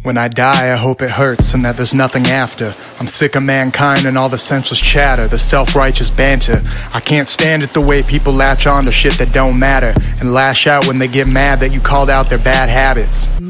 When I die, I hope it hurts and that there's nothing after. I'm sick of mankind and all the senseless chatter, the self-righteous banter. I can't stand it the way people latch on to shit that don't matter and lash out when they get mad that you called out their bad habits.